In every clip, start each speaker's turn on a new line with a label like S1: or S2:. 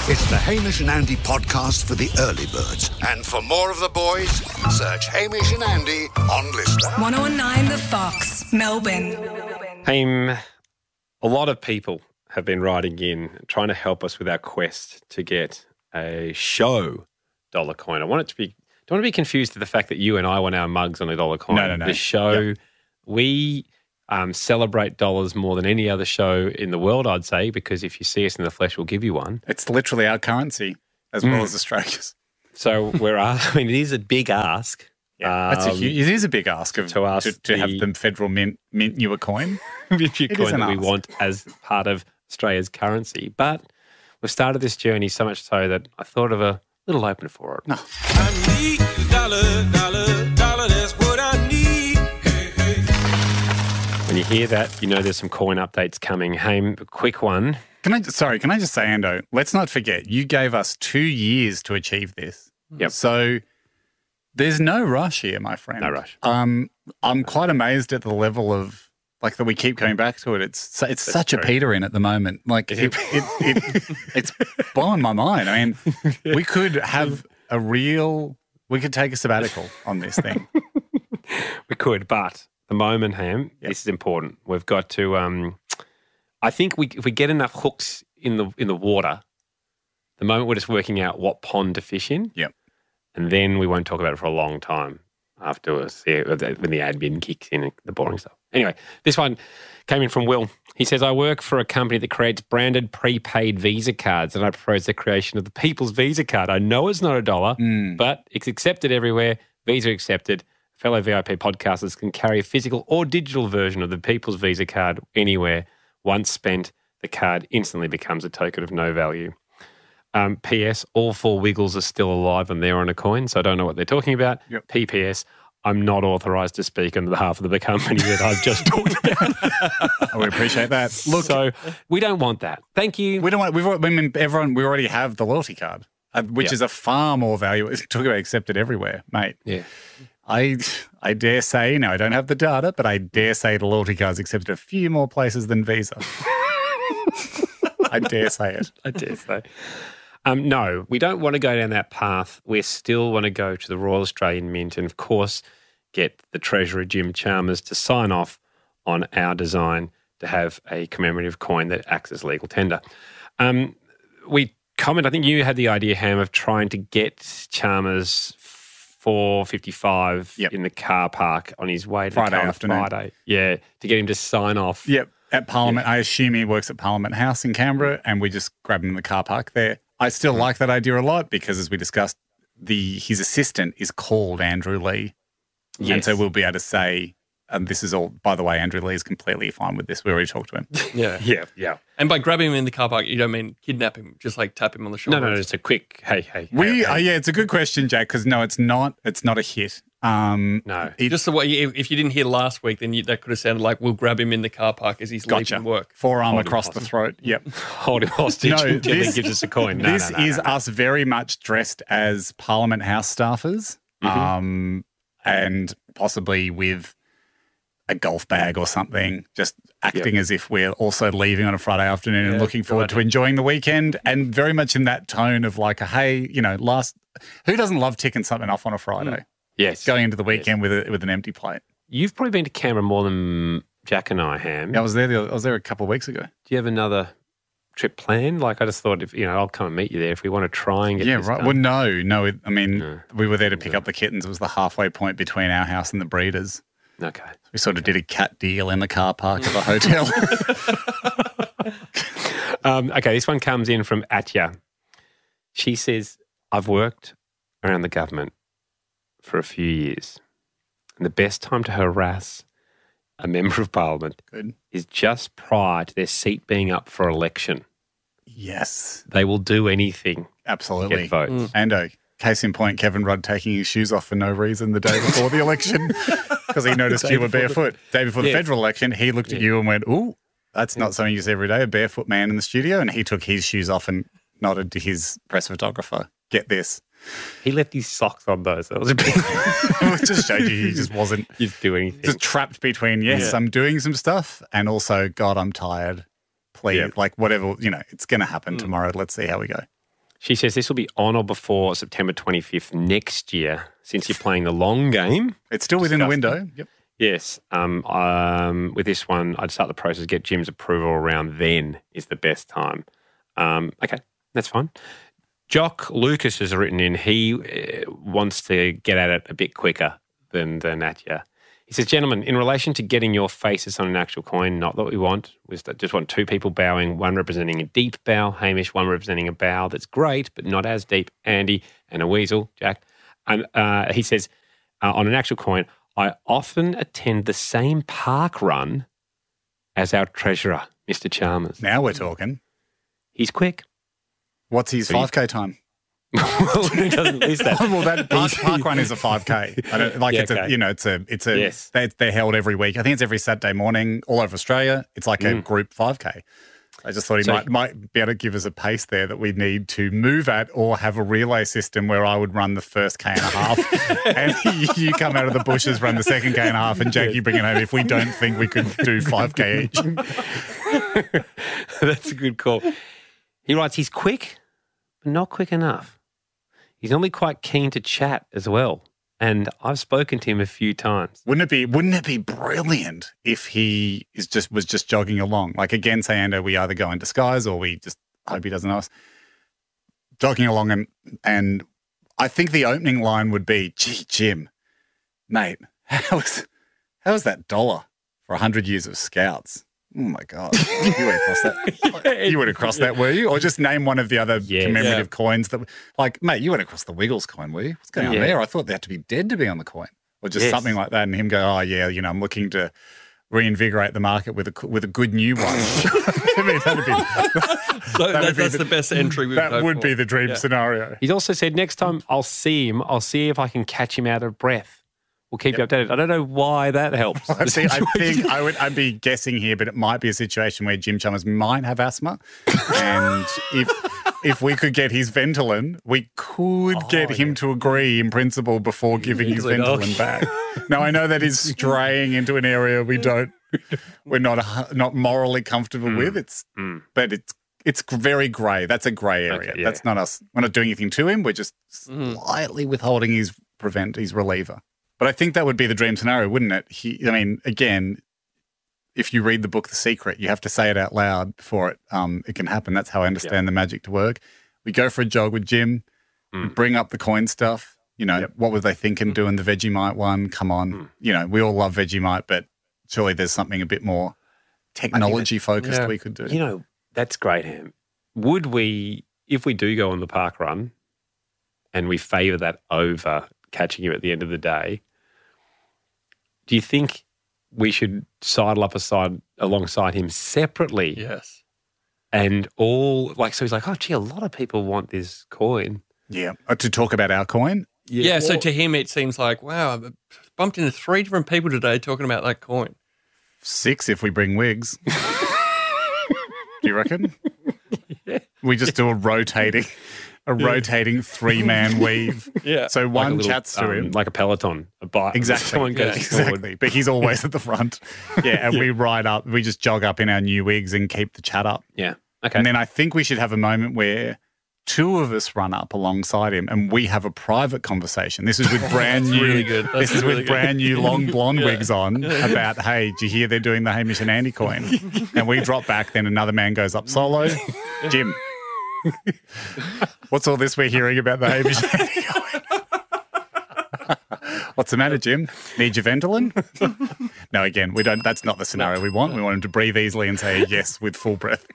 S1: It's the Hamish and Andy podcast for the early birds. And for more of the boys, search Hamish and Andy on Lister.
S2: 1019 The Fox, Melbourne.
S3: A lot of people have been writing in, trying to help us with our quest to get a show dollar coin. Don't want to be confused to the fact that you and I want our mugs on a dollar coin.
S4: No.
S3: The show, we celebrate dollars more than any other show in the world, I'd say, because if you see us in the flesh, we'll give you one.
S4: It's literally our currency as well as Australia's.
S3: So it is a big ask.
S4: Yeah, it is a big ask of
S3: to us
S4: to have the federal mint you a coin.
S3: Mint you a coin that we
S4: ask.
S3: want as part of Australia's currency. But we've started this journey so much so that I thought of a little opener for it.
S4: No.
S5: I need a dollar, that's what I need. Hey, hey.
S3: When you hear that, you know there's some coin updates coming. Haim, a quick one.
S4: Can I just say, Ando, let's not forget, you gave us 2 years to achieve this.
S3: Yep.
S4: So there's no rush here, my friend.
S3: No rush.
S4: I'm quite amazed at the level of, like, that we keep coming back to it. It's such
S3: true.
S4: a Peter in at the moment. Like, it's blowing my mind. I mean, we could have we could take a sabbatical on this thing.
S3: We could, but the moment, Ham, this is important. We've got to. I think if we get enough hooks in the water, the moment we're just working out what pond to fish in.
S4: Yep.
S3: And then we won't talk about it for a long time afterwards, when the admin kicks in and the boring stuff. Anyway, this one came in from Will. He says, I work for a company that creates branded prepaid Visa cards, and I propose the creation of the People's Visa card. I know it's not $1, but it's accepted everywhere. Visa accepted. Fellow VIP podcasters can carry a physical or digital version of the People's Visa card anywhere. Once spent, the card instantly becomes a token of no value. P.S. All 4 wiggles are still alive and they're on a coin, so I don't know what they're talking about.
S4: Yep.
S3: P.P.S. I'm not authorised to speak on behalf of the company that I've just talked about.
S4: We appreciate that.
S3: Look, so we don't want that. Thank you.
S4: We don't want. We already have the loyalty card, which is a far more valuable. Talk about accepted everywhere, mate.
S3: Yeah.
S4: I dare say, I don't have the data, but I dare say the loyalty card's accepted a few more places than Visa. I dare say it.
S3: I dare say. No, we don't want to go down that path. We still want to go to the Royal Australian Mint and, of course, get the Treasurer, Jim Chalmers, to sign off on our design to have a commemorative coin that acts as legal tender. I think you had the idea, Ham, of trying to get Chalmers 4:55 in the car park on his way to
S4: Friday afternoon.
S3: Yeah, to get him to sign off.
S4: Yep, at Parliament. I assume he works at Parliament House in Canberra, and we just grab him in the car park there. I still like that idea a lot because, as we discussed, his assistant is called Andrew Lee.
S3: Yes.
S4: And so we'll be able to say, and this is all, by the way, Andrew Lee is completely fine with this. We already talked to him.
S3: Yeah.
S6: And by grabbing him in the car park, you don't mean kidnap him, just like tap him on the shoulder.
S3: No, it's a quick, hey.
S4: It's a good question, Jack, because no, it's not a hit.
S3: No.
S6: Just the way, if you didn't hear last week, then that could have sounded like we'll grab him in the car park as he's leaving work.
S4: Forearm across the throat. Yep.
S3: Hold him hostage until he gives us a coin.
S4: This is us very much dressed as Parliament House staffers, and possibly with a golf bag or something, just acting as if we're also leaving on a Friday afternoon and looking forward to enjoying the weekend, and very much in that tone of like, who doesn't love ticking something off on a Friday?
S3: Yes.
S4: Going into the weekend with an empty plate.
S3: You've probably been to Canberra more than Jack and I, Ham.
S4: Yeah, I was there a couple of weeks ago.
S3: Do you have another trip planned? Like, I just thought I'll come and meet you there if we want to try and get this done.
S4: Well, no. We were there to pick up the kittens. It was the halfway point between our house and the breeders.
S3: Okay.
S4: We sort of did a cat deal in the car park of a hotel.
S3: Okay, this one comes in from Atya. She says, I've worked around the government for a few years, and the best time to harass a member of parliament is just prior to their seat being up for election.
S4: Yes.
S3: They will do anything.
S4: Absolutely.
S3: To get votes.
S4: And case in point, Kevin Rudd taking his shoes off for no reason the day before the election because he noticed you were barefoot. Day before the federal election, he looked at you and went, ooh, that's not something you see every day, a barefoot man in the studio. And he took his shoes off and nodded to his press photographer. Get this.
S3: He left his socks on though, so it was a bit...
S4: It just showed you he just wasn't...
S3: Just do anything.
S4: Just trapped between, I'm doing some stuff, and also, God, I'm tired. Please, like whatever, it's going to happen tomorrow. Let's see how we go.
S3: She says this will be on or before September 25th next year, since you're playing the long game.
S4: It's still within the window. Yep.
S3: Yes. With this one, I'd start the process, get Jim's approval around then is the best time. Okay, that's fine. Jock Lucas has written in, he wants to get at it a bit quicker than Natya. He says, gentlemen, in relation to getting your faces on an actual coin, not that we want. We just want two people bowing, one representing a deep bow, Hamish, one representing a bow that's great, but not as deep, Andy, and a weasel, Jack. And he says, on an actual coin, I often attend the same park run as our treasurer, Mr. Chalmers.
S4: Now we're talking.
S3: He's quick.
S4: What's his 5K time?
S3: Well, he doesn't list that.
S4: Well, that park run is a 5K. I don't like.
S3: Yeah,
S4: it's
S3: okay.
S4: it's a.
S3: Yes.
S4: They're held every week. I think it's every Saturday morning all over Australia. It's like a group 5K. I just thought he might be able to give us a pace there that we need to move at, or have a relay system where I would run the first K and a half, and you come out of the bushes, run the second K and a half, and Jack, you bring it home. If we don't think we could do 5K each,
S3: That's a good call. He writes, he's quick, but not quick enough. He's normally quite keen to chat as well. And I've spoken to him a few times.
S4: wouldn't it be brilliant if he was just jogging along? Like, again, say, Ando, we either go in disguise or we just hope he doesn't know us. Jogging along, and I think the opening line would be, gee, Jim, mate, how's that dollar for 100 years of Scouts? Oh, my God. You would have crossed that. You would have crossed that, were you? Or just name one of the other commemorative coins that, like, mate, you would have crossed the Wiggles coin, were you? What's going on there? I thought they had to be dead to be on the coin. Or just something like that, and him go, oh, yeah, I'm looking to reinvigorate the market with a good new one. I mean,
S6: that's the best entry we've
S4: That would be the dream scenario.
S3: He's also said next time I'll see him, I'll see if I can catch him out of breath. We'll keep you updated. I don't know why that helps.
S4: I think I'd be guessing here, but it might be a situation where Jim Chalmers might have asthma, and if we could get his Ventolin, we could get him to agree in principle before giving his Ventolin back. Now, I know that is straying into an area we're not morally comfortable with. But it's very grey. That's a grey area.
S3: Okay, yeah.
S4: That's not us. We're not doing anything to him. We're just slightly withholding his reliever. But I think that would be the dream scenario, wouldn't it? Again, if you read the book The Secret, you have to say it out loud before it can happen. That's how I understand the magic to work. We go for a jog with Jim, we bring up the coin stuff. What were they thinking doing the Vegemite one? Come on. We all love Vegemite, but surely there's something a bit more technology-focused we could do.
S3: That's great, Ham. Would we, if we do go on the park run and we favour that over catching him at the end of the day, do you think we should sidle up alongside him separately?
S6: Yes.
S3: And so he's like, oh, gee, a lot of people want this coin.
S4: Yeah. To talk about our coin?
S6: Yeah, so to him it seems like, wow, I've bumped into 3 different people today talking about that coin.
S4: 6 if we bring wigs. Do you reckon?
S3: Yeah.
S4: We just do a rotating 3-man weave.
S6: Yeah.
S4: So one chats to him.
S3: Like a peloton, a bike.
S4: Exactly.
S3: Someone goes
S4: exactly.
S3: forward.
S4: But he's always at the front. Yeah. And we ride up, we just jog up in our new wigs and keep the chat up.
S3: Yeah. Okay.
S4: And then I think we should have a moment where 2 of us run up alongside him and we have a private conversation. This is with brand new,
S6: really good.
S4: This is with brand new long blonde wigs on about, hey, did you hear they're doing the Hamish and Andy coin? And we drop back, then another man goes up solo. Jim, what's all this we're hearing about the Hamish and Andy coin? What's the matter, Jim? Need your Ventolin? No, again, we don't. That's not the scenario we want. We want him to breathe easily and say yes with full breath.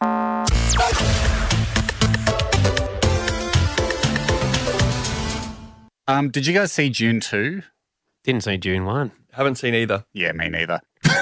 S4: Did you guys see June 2?
S3: Didn't see June 1.
S6: Haven't seen either.
S4: Yeah, me neither.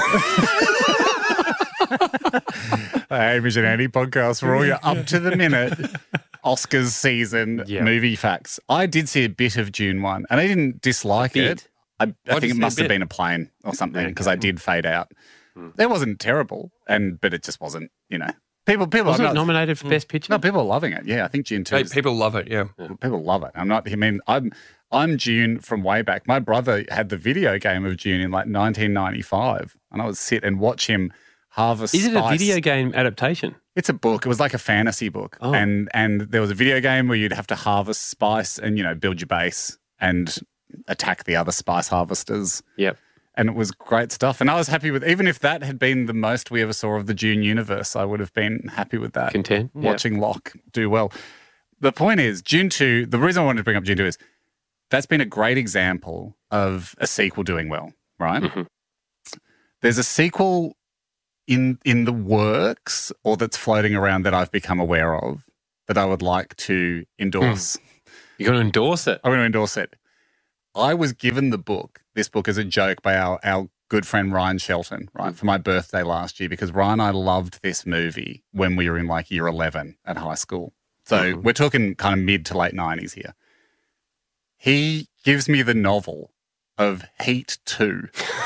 S4: Hamish and Andy podcast for all your up-to-the-minute Oscars season movie facts. I did see a bit of June 1, and I didn't dislike it. I think it must have been a plane or something because I did fade out. It wasn't terrible, but it just wasn't, People
S3: Wasn't it nominated for Best Picture?
S4: No, people are loving it. Yeah, I think June 2.
S6: Hey, people love it, yeah.
S4: People love it. I'm June from way back. My brother had the video game of June in like 1995, and I would sit and watch him Harvest
S3: Is it a
S4: Spice.
S3: video game adaptation?
S4: It's a book. It was like a fantasy book.
S3: Oh.
S4: And there was a video game where you'd have to harvest spice and, build your base and attack the other spice harvesters.
S3: Yep.
S4: And it was great stuff. And I was happy with, even if that had been the most we ever saw of the Dune universe, I would have been happy with that.
S3: Content. Yep.
S4: Watching Locke do well. The point is, Dune 2, the reason I wanted to bring up Dune 2 is that's been a great example of a sequel doing well, right?
S3: Mm-hmm.
S4: There's a sequel in the works or that's floating around that I've become aware of that I would like to endorse.
S3: You're going to endorse it?
S4: I'm going to endorse it. I was given this book as a joke by our good friend Ryan Shelton, right, for my birthday last year because Ryan and I loved this movie when we were in like year 11 at high school. So we're talking kind of mid to late 90s here. He gives me the novel of Heat 2.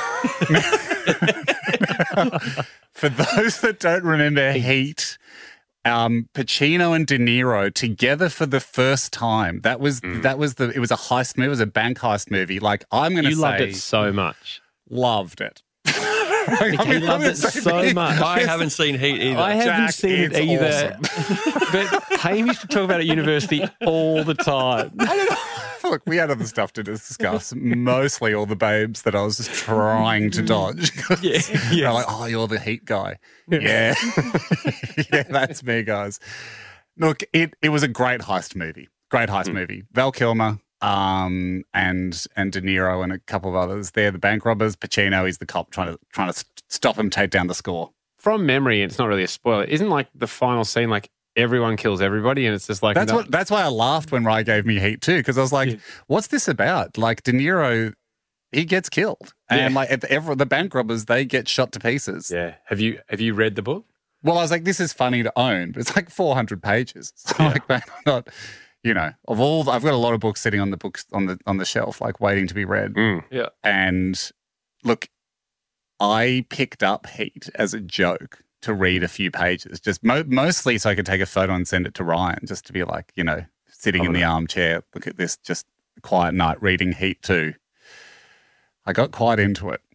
S4: For those that don't remember Heat, Pacino and De Niro together for the first time. It was a heist movie. It was a bank heist movie. Like I'm going to say,
S3: you loved it so much.
S4: Loved it.
S3: He loved it so much.
S6: I haven't seen Heat either.
S3: I haven't
S4: Jack,
S3: seen it
S4: it's
S3: either. But Hamish used to talk about it at university all the time.
S4: Look, we had other stuff to discuss. Mostly all the babes that I was just trying to dodge.
S3: Yeah.
S4: They're like, oh, you're the Heat guy. Yeah. Yeah, that's me, guys. Look, it was a great heist movie. Great heist movie. Val Kilmer and De Niro and a couple of others. They're the bank robbers. Pacino is the cop trying to stop him take down the score.
S3: From memory, it's not really a spoiler. Isn't like the final scene like everyone kills everybody and it's just like...
S4: That's why I laughed when Rye gave me Heat too, because I was like, what's this about? Like De Niro, he gets killed. And like the bank robbers, they get shot to pieces.
S3: Yeah. Have you read the book?
S4: Well, I was like, this is funny to own, but it's like 400 pages. So like, man, I'm not, I've got a lot of books sitting on the books on the shelf, like waiting to be read.
S6: Yeah.
S4: And look, I picked up Heat as a joke to read a few pages, just mostly so I could take a photo and send it to Ryan, just to be like, sitting in the armchair, look at this, just a quiet night reading Heat 2. I got quite into it.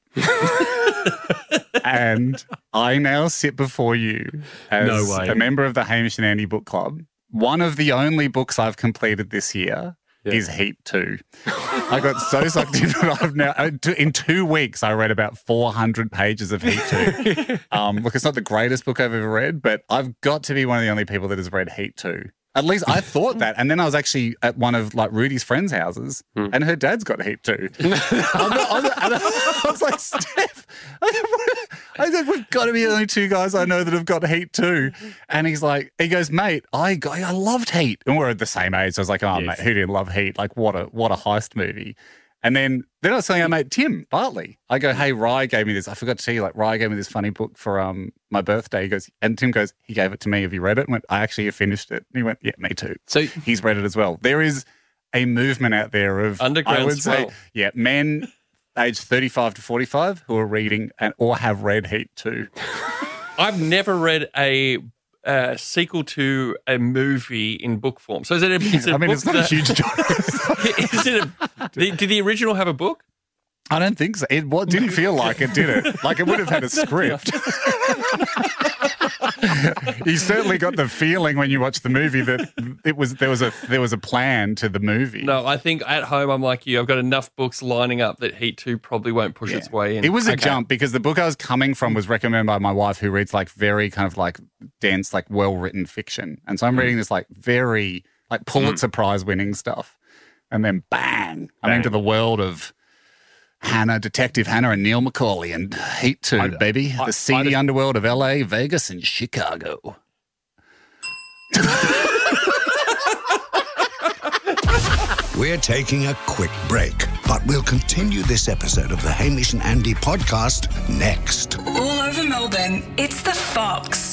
S4: And I now sit before you as a member of the Hamish and Andy Book Club. One of the only books I've completed this year is Heat 2. I got so sucked into it. I've now, in 2 weeks, I read about 400 pages of Heat 2. Look, it's not the greatest book I've ever read, but I've got to be one of the only people that has read Heat 2. At least I thought that. And then I was actually at one of like Rudy's friends' houses and her dad's got Heat 2. I was like, Steph, I said, we've got to be the only two guys I know that have got Heat 2. And he goes, mate, I loved Heat. And we're at the same age. So I was like, mate, who didn't love Heat? Like, what a heist movie. And then I was telling our mate Tim Bartley. I go, hey, Rye gave me this. I forgot to tell you, like, Rye gave me this funny book for my birthday. He goes, and Tim goes, he gave it to me. Have you read it? And went, I actually have finished it. And he went, yeah, me too. So he's read it as well. There is a movement out there of,
S6: underground
S4: I would
S6: swell.
S4: say, men aged 35 to 45 who are reading or have read Heat 2.
S6: I've never read a sequel to a movie in book form. So is it it's a book
S4: it's not a huge genre.
S6: Did the original have a book?
S4: I don't think so. It didn't feel like it, did it? Like it would have had a script. You certainly got the feeling when you watched the movie that there was a plan to the movie.
S6: No, I think at home I'm like you. I've got enough books lining up that Heat 2 probably won't push its way in.
S4: It was a jump because the book I was coming from was recommended by my wife, who reads like very kind of like dense, like well-written fiction. And so I'm reading this like very like Pulitzer Prize winning stuff. And then bang, I'm into the world of Detective Hannah and Neil McCauley and Heat 2, baby. The seedy underworld of LA, Vegas, and Chicago.
S1: We're taking a quick break, but we'll continue this episode of the Hamish and Andy podcast next.
S2: All over Melbourne, it's The Fox.